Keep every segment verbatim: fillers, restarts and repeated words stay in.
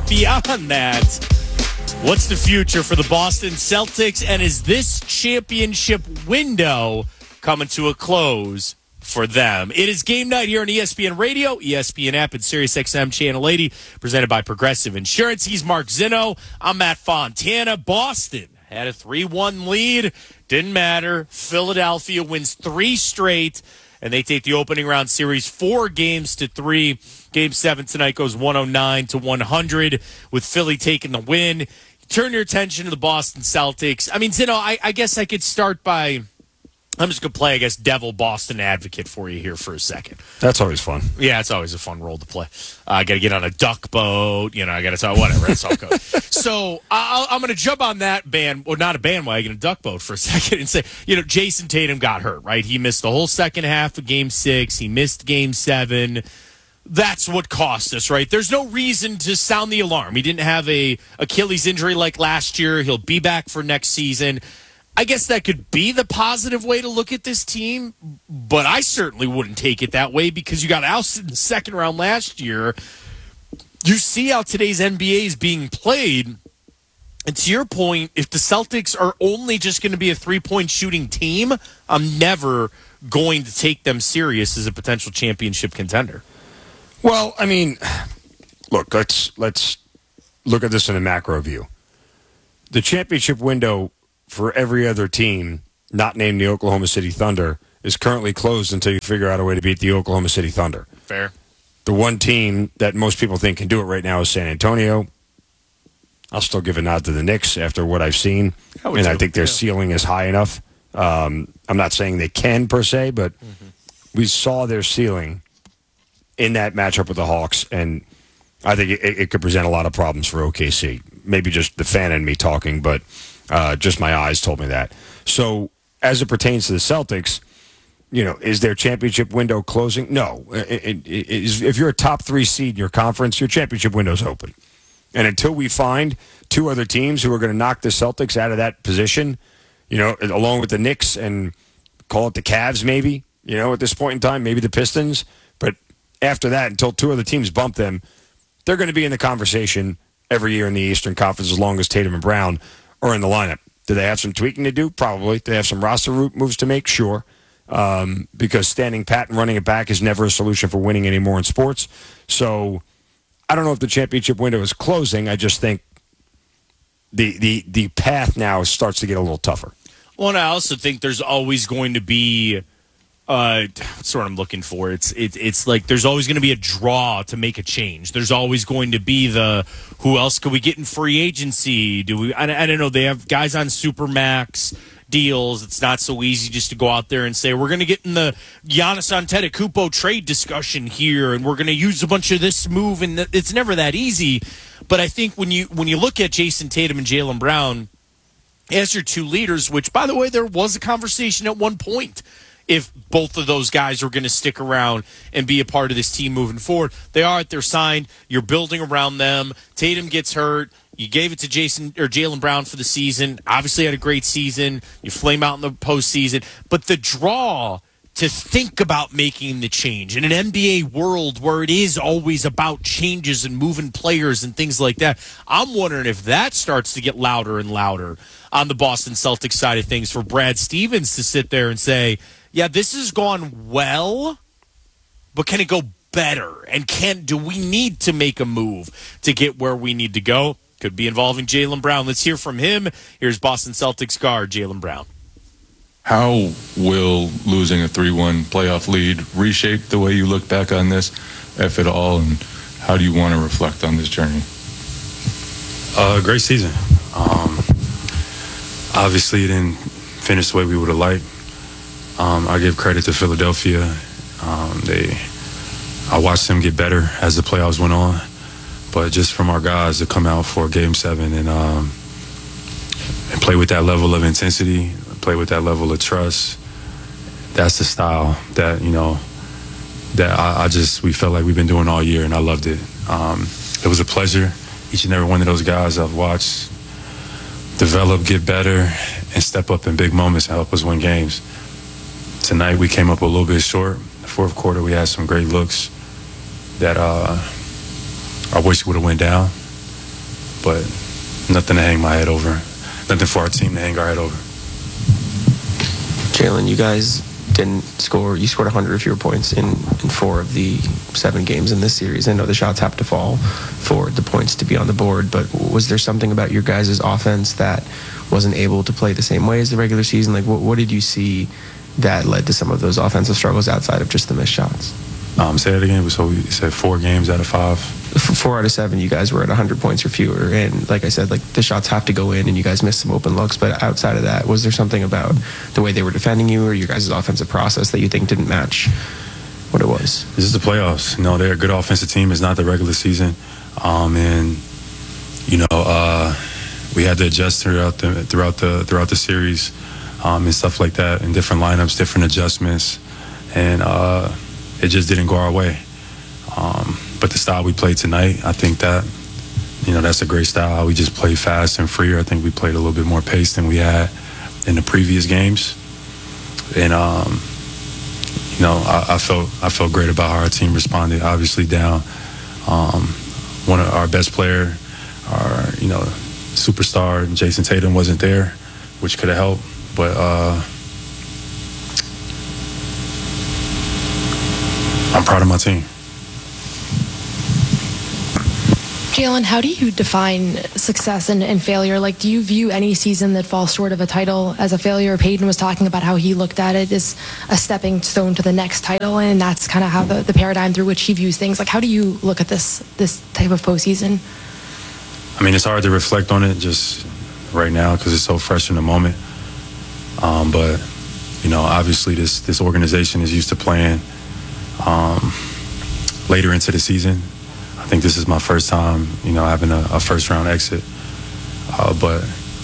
beyond that, what's the future for the Boston Celtics, and is this championship window coming to a close for them? It is game night here on E S P N Radio, E S P N app, and SiriusXM Channel eighty, presented by Progressive Insurance. He's Mark Zinno. I'm Matt Fontana. Boston had a three one lead. Didn't matter. Philadelphia wins three straight, and they take the opening round series four games to three. Game seven tonight goes one oh nine to one hundred with Philly taking the win. Turn your attention to the Boston Celtics. I mean, Zinno, I, I guess I could start by, I'm just going to play, I guess, devil Boston advocate for you here for a second. That's always fun. Yeah, it's always a fun role to play. Uh, I got to get on a duck boat. You know, I got to talk, whatever. That's all good. So I'll, I'm going to jump on that band, or not a bandwagon, a duck boat for a second and say, you know, Jason Tatum got hurt, right? He missed the whole second half of game six. He missed game seven. That's what cost us, right? There's no reason to sound the alarm. He didn't have a Achilles injury like last year. He'll be back for next season. I guess that could be the positive way to look at this team, but I certainly wouldn't take it that way because you got ousted in the second round last year. You see how today's N B A is being played, and to your point, if the Celtics are only just going to be a three-point shooting team, I'm never going to take them serious as a potential championship contender. Well, I mean, look, let's let's look at this in a macro view. The championship window for every other team not named the Oklahoma City Thunder is currently closed until you figure out a way to beat the Oklahoma City Thunder. Fair. The one team that most people think can do it right now is San Antonio. I'll still give a nod to the Knicks after what I've seen, I and I think their yeah. ceiling is high enough. Um, I'm not saying they can per se, but mm-hmm. we saw their ceiling in that matchup with the Hawks, and I think it, it could present a lot of problems for O K C. Maybe just the fan in me talking, but uh, just my eyes told me that. So as it pertains to the Celtics, you know, is their championship window closing? No. It, it, it is, if you're a top three seed in your conference, your championship window's open. And until we find two other teams who are going to knock the Celtics out of that position, you know, along with the Knicks and call it the Cavs maybe, you know, at this point in time, maybe the Pistons, but after that, until two other teams bump them, they're going to be in the conversation every year in the Eastern Conference as long as Tatum and Brown are in the lineup. Do they have some tweaking to do? Probably. Do they have some roster moves to make? Sure. Um, because standing pat and running it back is never a solution for winning anymore in sports. So I don't know if the championship window is closing. I just think the the the path now starts to get a little tougher. Well, and I also think there's always going to be Uh, that's what I'm looking for. It's it, it's like there's always going to be a draw to make a change. There's always going to be the who else could we get in free agency? Do we? I, I don't know. They have guys on Supermax deals. It's not so easy just to go out there and say we're going to get in the Giannis Antetokounmpo trade discussion here, and we're going to use a bunch of this move. And it's never that easy. But I think when you when you look at Jason Tatum and Jaylen Brown as your two leaders, which by the way there was a conversation at one point if both of those guys are going to stick around and be a part of this team moving forward. They are. They're signed. You're building around them. Tatum gets hurt. You gave it to Jason or Jaylen Brown for the season. Obviously had a great season. You flame out in the postseason. But the draw to think about making the change in an N B A world where it is always about changes and moving players and things like that, I'm wondering if that starts to get louder and louder on the Boston Celtics side of things for Brad Stevens to sit there and say, yeah, this has gone well, but can it go better? And can do we need to make a move to get where we need to go? Could be involving Jaylen Brown. Let's hear from him. Here's Boston Celtics guard Jaylen Brown. How will losing a three one playoff lead reshape the way you look back on this, if at all, and how do you want to reflect on this journey? Uh, great season. Um, obviously, it didn't finish the way we would have liked. Um, I give credit to Philadelphia. Um, they, I watched them get better as the playoffs went on, but just from our guys to come out for Game Seven and um, and play with that level of intensity, play with that level of trust. That's the style that you know that I, I just we felt like we've been doing all year, and I loved it. Um, it was a pleasure. Each and every one of those guys I've watched develop, get better, and step up in big moments and help us win games. Tonight we came up a little bit short. The fourth quarter we had some great looks that uh, I wish would have went down. but nothing to hang my head over. Nothing for our team to hang our head over. Jalen, you guys didn't score. You scored one hundred or fewer points in, in four of the seven games in this series. I know the shots have to fall for the points to be on the board, but was there something about your guys' offense that wasn't able to play the same way as the regular season? Like, what, what did you see that led to some of those offensive struggles outside of just the missed shots? Um, say it again. So we said four games out of five. For four out of seven, you guys were at one hundred points or fewer, and like I said, like the shots have to go in, and you guys missed some open looks. But outside of that, was there something about the way they were defending you, or your guys' offensive process that you think didn't match what it was? This is the playoffs. You know, they're a good offensive team. It's not the regular season, um, and you know, uh, we had to adjust throughout the throughout the throughout the series um, and stuff like that, and different lineups, different adjustments, and uh, it just didn't go our way. Um, but the style we played tonight, I think that, you know, that's a great style. We just played fast and freer. I think we played a little bit more pace than we had in the previous games. And, um, you know, I, I felt I felt great about how our team responded. Obviously down um, one of our best player, our, you know, superstar, Jason Tatum, wasn't there, which could have helped. But uh, I'm proud of my team. Jalen, how do you define success and, and failure? Like, do you view any season that falls short of a title as a failure? Peyton was talking about how he looked at it as a stepping stone to the next title, and that's kind of how the, the paradigm through which he views things. Like, how do you look at this this type of postseason? I mean, it's hard to reflect on it just right now because it's so fresh in the moment. Um, but, you know, obviously this, this organization is used to playing um, later into the season. I think this is my first time, you know, having a, a first-round exit. Uh, but,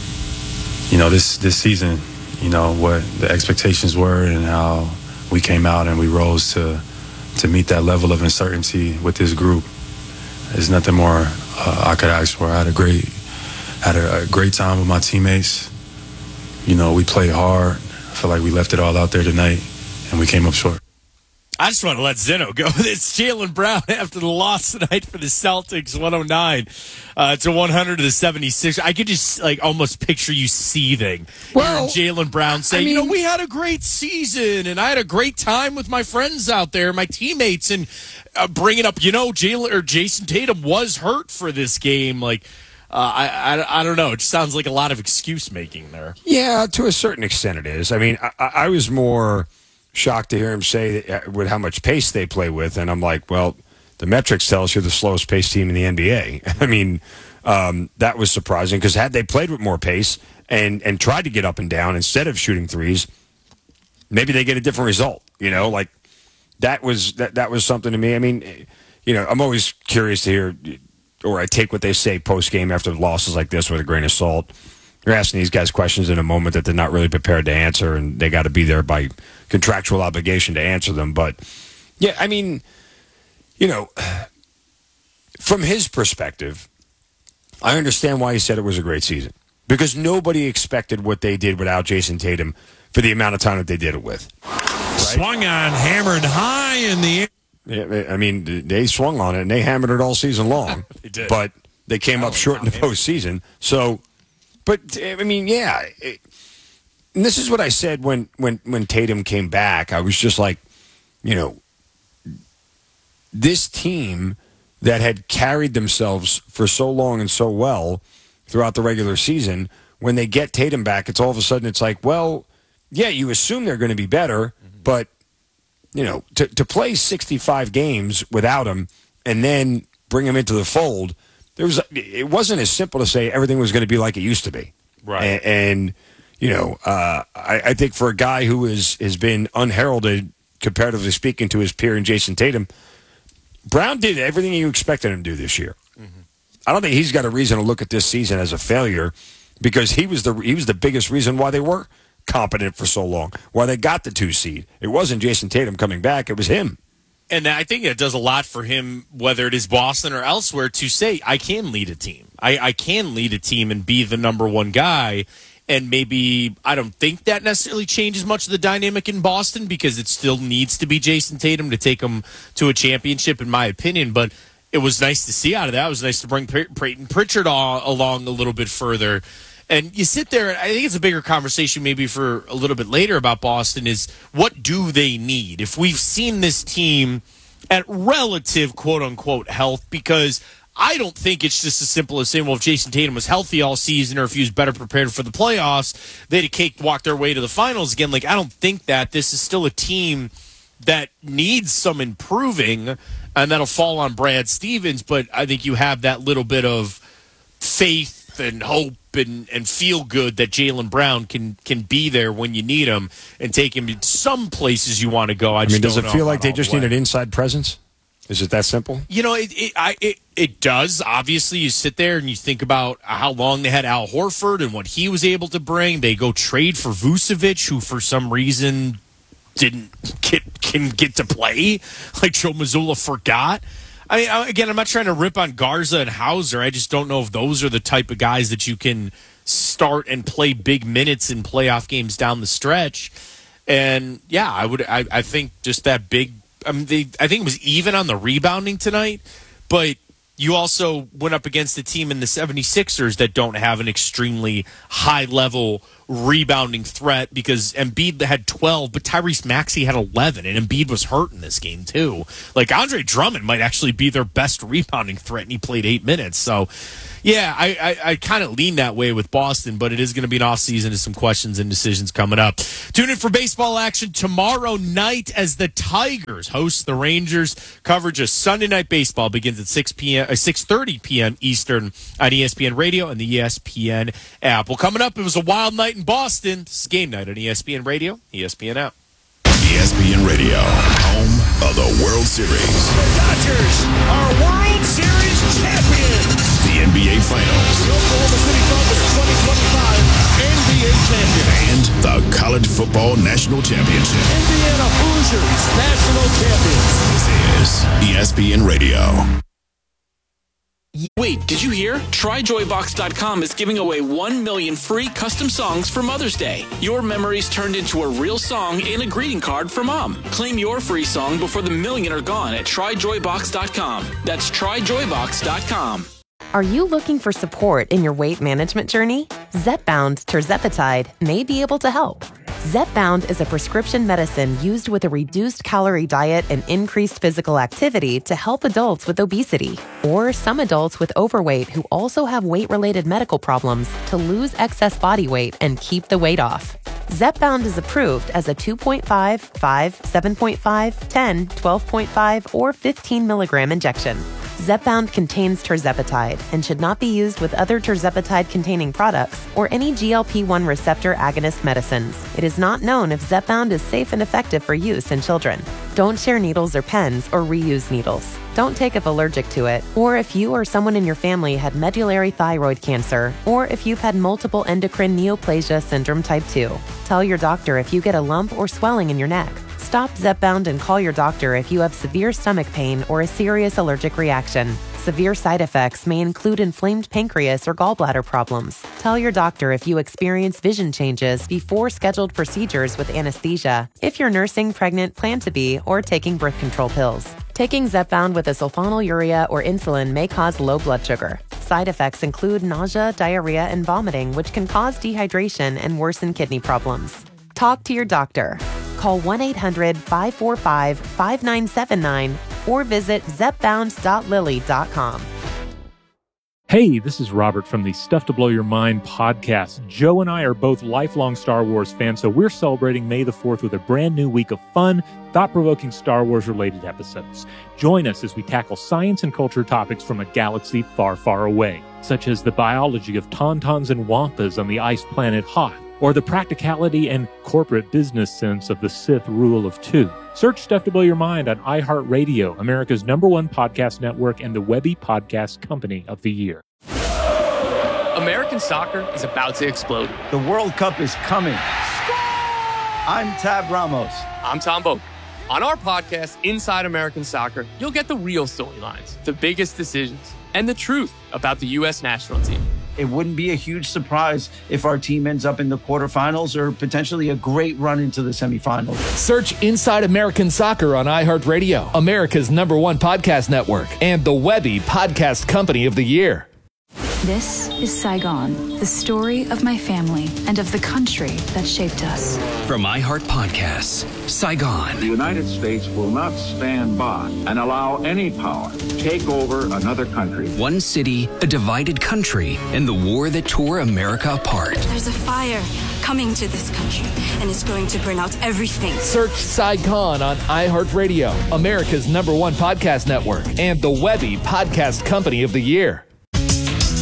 you know, this this season, you know, what the expectations were and how we came out and we rose to to meet that level of uncertainty with this group. There's nothing more uh, I could ask for. I had a great had a, a great time with my teammates. You know, we played hard. I feel like we left it all out there tonight, and we came up short. I just want to let Zeno go. It's Jaylen Brown after the loss tonight for the Celtics, one oh nine uh, to one hundred to the seventy-six. I could just like almost picture you seething. Well, Jaylen Brown saying, I mean, you know, we had a great season, and I had a great time with my friends out there, my teammates, and uh, bringing up, you know, Jalen or Jason Tatum was hurt for this game. Like, uh, I, I, I don't know. It just sounds like a lot of excuse making there. Yeah, to a certain extent, it is. I mean, I, I was more shocked to hear him say that, with how much pace they play with, and I'm like, well, the metrics tell us you're the slowest paced team in the N B A. I mean, um, that was surprising because had they played with more pace and and tried to get up and down instead of shooting threes, maybe they get a different result. You know, like that was that that was something to me. I mean, you know, I'm always curious to hear, or I take what they say post game after losses like this with a grain of salt. You're asking these guys questions in a moment that they're not really prepared to answer, and they got to be there by contractual obligation to answer them. But, yeah, I mean, you know, from his perspective, I understand why he said it was a great season. Because nobody expected what they did without Jason Tatum for the amount of time that they did it with. Right? Swung on, hammered high in the air. Yeah, I mean, they swung on it, and they hammered it all season long. They did. But they came Oh, up short in the postseason. So... But, I mean, yeah, it, and this is what I said when, when, when Tatum came back. I was just like, you know, this team that had carried themselves for so long and so well throughout the regular season, when they get Tatum back, it's all of a sudden it's like, well, yeah, you assume they're going to be better, mm-hmm. but, you know, to, to play sixty-five games without him and then bring him into the fold, There was, it wasn't as simple to say everything was going to be like it used to be. Right. And, and you know, uh, I, I think for a guy who is, has been unheralded, comparatively speaking, to his peer in Jason Tatum, Brown did everything you expected him to do this year. Mm-hmm. I don't think he's got a reason to look at this season as a failure because he was the he was the biggest reason why they were competent for so long, why they got the two seed. It wasn't Jason Tatum coming back. It was him. And I think it does a lot for him, whether it is Boston or elsewhere, to say, I can lead a team. I, I can lead a team and be the number one guy. And maybe I don't think that necessarily changes much of the dynamic in Boston because it still needs to be Jason Tatum to take them to a championship, in my opinion. But it was nice to see out of that. It was nice to bring Peyton Pritchard all, along a little bit further. And you sit there, and I think it's a bigger conversation maybe for a little bit later about Boston is what do they need? If we've seen this team at relative quote-unquote health, because I don't think it's just as simple as saying, well, if Jason Tatum was healthy all season or if he was better prepared for the playoffs, they'd have caked walk their way to the finals again. Like, I don't think that. This is still a team that needs some improving, and that'll fall on Brad Stevens, but I think you have that little bit of faith and hope and, and feel good that Jaylen Brown can can be there when you need him and take him to some places you want to go. I, I just mean, does don't it know feel like they all just the need way. an inside presence? Is it that simple? You know, it it, I, it it does. Obviously, you sit there and you think about how long they had Al Horford and what he was able to bring. They go trade for Vucevic, who for some reason didn't get can get to play, like Joe Mazzulla forgot. I mean, again, I'm not trying to rip on Garza and Hauser. I just don't know if those are the type of guys that you can start and play big minutes in playoff games down the stretch. And yeah, I would. I, I think just that big. I mean, they, I think it was even on the rebounding tonight, but you also went up against a team in the seventy-sixers that don't have an extremely high-level rebounding threat because Embiid had twelve, but Tyrese Maxey had eleven, and Embiid was hurt in this game too. Like, Andre Drummond might actually be their best rebounding threat, and he played eight minutes. So, yeah, I, I, I kind of lean that way with Boston, but it is going to be an offseason and some questions and decisions coming up. Tune in for baseball action tomorrow night as the Tigers host the Rangers. Coverage of Sunday Night Baseball begins at six p.m. Uh, six thirty p.m. Eastern on E S P N Radio and the E S P N app. Well, coming up, it was a wild night in Boston. This is game night on E S P N Radio, E S P N app. E S P N Radio, home of the World Series. The Dodgers are World Series champions. The N B A Finals. The Oklahoma City Thunder twenty twenty-five N B A champions. And the College Football National Championship. Indiana Hoosiers national champions. This is E S P N Radio. Wait, did you hear? Try Joy Box dot com is giving away one million free custom songs for Mother's Day. Your memories turned into a real song and a greeting card for Mom. Claim your free song before the million are gone at Try Joy Box dot com. That's Try Joy Box dot com. Are you looking for support in your weight management journey? Zepbound Tirzepatide may be able to help. Zepbound is a prescription medicine used with a reduced calorie diet and increased physical activity to help adults with obesity or some adults with overweight who also have weight-related medical problems to lose excess body weight and keep the weight off. Zepbound is approved as a two point five, five, seven point five, ten, twelve point five, or fifteen milligram injection. Zepbound contains tirzepatide and should not be used with other tirzepatide-containing products or any G L P one receptor agonist medicines. It is not known if Zepbound is safe and effective for use in children. Don't share needles or pens or reuse needles. Don't take if allergic to it, or if you or someone in your family had medullary thyroid cancer, or if you've had multiple endocrine neoplasia syndrome type two. Tell your doctor if you get a lump or swelling in your neck. Stop Zepbound and call your doctor if you have severe stomach pain or a serious allergic reaction. Severe side effects may include inflamed pancreas or gallbladder problems. Tell your doctor if you experience vision changes before scheduled procedures with anesthesia, if you're nursing, pregnant, plan to be, or taking birth control pills. Taking Zepbound with a sulfonylurea or insulin may cause low blood sugar. Side effects include nausea, diarrhea, and vomiting, which can cause dehydration and worsen kidney problems. Talk to your doctor. Call one eight hundred, five four five, five nine seven nine or visit zepbound dot lilly dot com. Hey, this is Robert from the Stuff to Blow Your Mind podcast. Joe and I are both lifelong Star Wars fans, so we're celebrating May the fourth with a brand new week of fun, thought-provoking Star Wars-related episodes. Join us as we tackle science and culture topics from a galaxy far, far away, such as the biology of tauntauns and wampas on the ice planet Hoth, or the practicality and corporate business sense of the Sith rule of two. Search Stuff to Blow Your Mind on iHeartRadio, America's number one podcast network and the Webby Podcast Company of the Year. American soccer is about to explode. The World Cup is coming. I'm Tab Ramos. I'm Tom Boak. On our podcast, Inside American Soccer, you'll get the real storylines, the biggest decisions, and the truth about the U S national team. it wouldn't be a huge surprise if our team ends up in the quarterfinals or potentially a great run into the semifinals. Search Inside American Soccer on iHeartRadio, America's number one podcast network, and the Webby Podcast Company of the Year. This is Saigon, the story of my family and of the country that shaped us. From iHeart Podcasts, Saigon. The United States will not stand by and allow any power to take over another country. One city, a divided country, and the war that tore America apart. There's a fire coming to this country, and it's going to burn out everything. Search Saigon on iHeartRadio, America's number one podcast network, and the Webby Podcast Company of the Year.